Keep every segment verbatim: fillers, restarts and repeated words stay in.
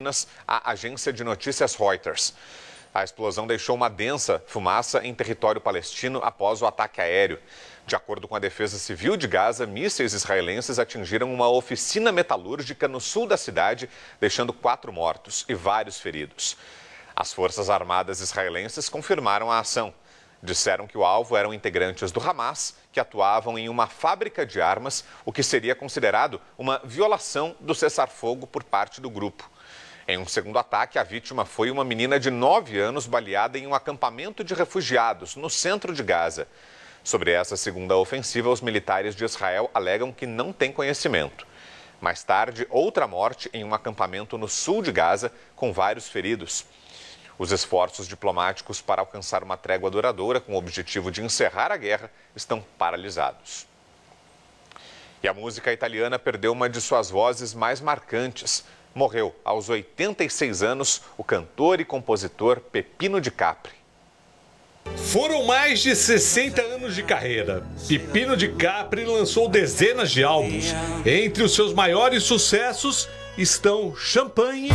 páginas à agência de notícias Reuters. A explosão deixou uma densa fumaça em território palestino após o ataque aéreo. De acordo com a Defesa Civil de Gaza, mísseis israelenses atingiram uma oficina metalúrgica no sul da cidade, deixando quatro mortos e vários feridos. As Forças Armadas israelenses confirmaram a ação. Disseram que o alvo eram integrantes do Hamas, que atuavam em uma fábrica de armas, o que seria considerado uma violação do cessar-fogo por parte do grupo. Em um segundo ataque, a vítima foi uma menina de nove anos baleada em um acampamento de refugiados no centro de Gaza. Sobre essa segunda ofensiva, os militares de Israel alegam que não têm conhecimento. Mais tarde, outra morte em um acampamento no sul de Gaza, com vários feridos. Os esforços diplomáticos para alcançar uma trégua duradoura com o objetivo de encerrar a guerra estão paralisados. E a música italiana perdeu uma de suas vozes mais marcantes. Morreu aos oitenta e seis anos o cantor e compositor Peppino Di Capri. Foram mais de sessenta anos de carreira. Peppino Di Capri lançou dezenas de álbuns. Entre os seus maiores sucessos estão Champagne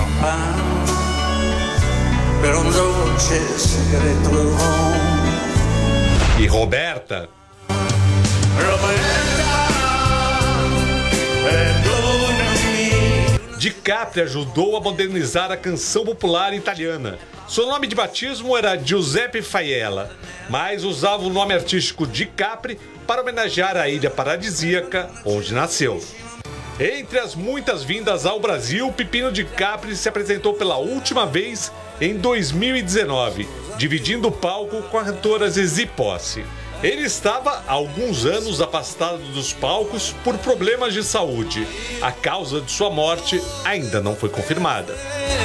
e Roberta. Di Capri ajudou a modernizar a canção popular italiana. Seu nome de batismo era Giuseppe Faiella, mas usava o nome artístico Di Capri para homenagear a ilha paradisíaca onde nasceu. Entre as muitas vindas ao Brasil, Peppino Di Capri se apresentou pela última vez em dois mil e dezenove, dividindo o palco com a cantora Zizi Posse. Ele estava há alguns anos afastado dos palcos por problemas de saúde. A causa de sua morte ainda não foi confirmada.